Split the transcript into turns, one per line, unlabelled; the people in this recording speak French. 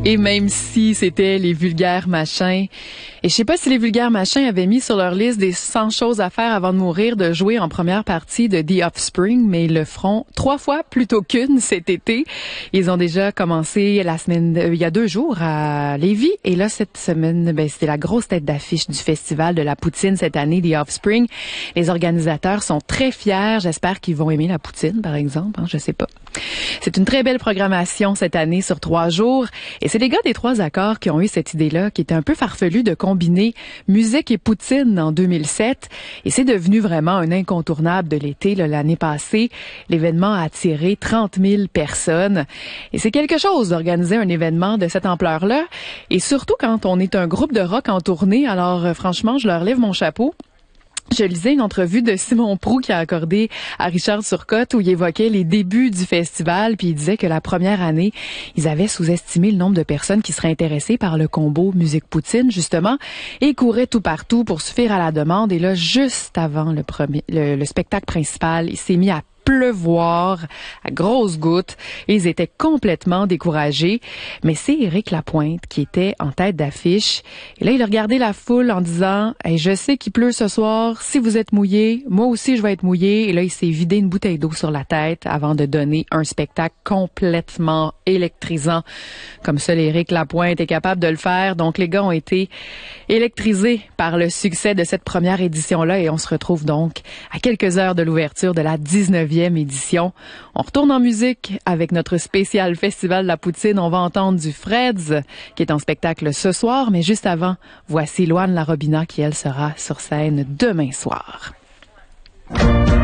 Et même si c'était les vulgaires machins, et je sais pas si les vulgaires machins avaient mis sur leur liste des 100 choses à faire avant de mourir de jouer en première partie de The Offspring, mais ils le feront 3 fois plutôt qu'une cet été. Ils ont déjà commencé la semaine, il y a 2 jours à Lévis, et là cette semaine, c'était la grosse tête d'affiche du festival de la poutine cette année, The Offspring. Les organisateurs sont très fiers. J'espère qu'ils vont aimer la poutine, par exemple. Je sais pas. C'est une très belle programmation cette année sur 3 jours. Et c'est les gars des 3 accords qui ont eu cette idée-là, qui était un peu farfelue de combiner musique et poutine en 2007. Et c'est devenu vraiment un incontournable de l'été. L'année passée, l'événement a attiré 30 000 personnes. Et c'est quelque chose d'organiser un événement de cette ampleur-là. Et surtout quand on est un groupe de rock en tournée. Alors franchement, je leur lève mon chapeau. Je lisais une entrevue de Simon Proulx qui a accordé à Richard Turcotte où il évoquait les débuts du festival, puis il disait que la première année, ils avaient sous-estimé le nombre de personnes qui seraient intéressées par le combo musique-poutine, justement, et couraient tout partout pour suffire à la demande. Et là, juste avant le spectacle principal, il s'est mis à pleuvoir à grosses gouttes et ils étaient complètement découragés. Mais c'est Éric Lapointe qui était en tête d'affiche. Et là, il a regardé la foule en disant « Hey, je sais qu'il pleut ce soir. Si vous êtes mouillés, moi aussi je vais être mouillé. » Et là, il s'est vidé une bouteille d'eau sur la tête avant de donner un spectacle complètement électrisant. Comme seul Éric Lapointe est capable de le faire. Donc, les gars ont été électrisés par le succès de cette première édition-là et on se retrouve donc à quelques heures de l'ouverture de la 19e édition. On retourne en musique avec notre spécial Festival de la Poutine. On va entendre du Freds qui est en spectacle ce soir, mais juste avant, voici Loane Larobina qui, elle, sera sur scène demain soir.